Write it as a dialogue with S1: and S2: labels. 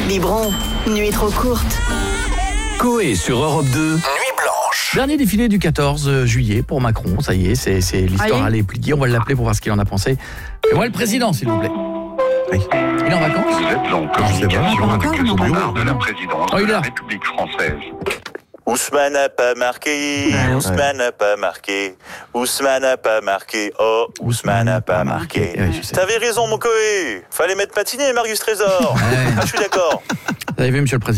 S1: Biberon, nuit trop courte.
S2: Coé sur Europe 2, Nuit Blanche.
S3: Dernier défilé du 14 juillet pour Macron, ça y est, c'est l'histoire à pliée. On va l'appeler pour voir ce qu'il en a pensé. Et moi le président, s'il vous plaît. Oui. Il est en vacances?
S4: Vous êtes en communication avec le standard de la présidence de la République française.
S5: Ousmane n'a pas marqué, Ousmane n'a pas marqué, Ousmane n'a pas marqué, oh, Ousmane n'a pas marqué. T'avais raison, mon Coé. Fallait mettre Patiné et Marius Trésor. Je suis d'accord.
S3: Vous avez vu, monsieur le président?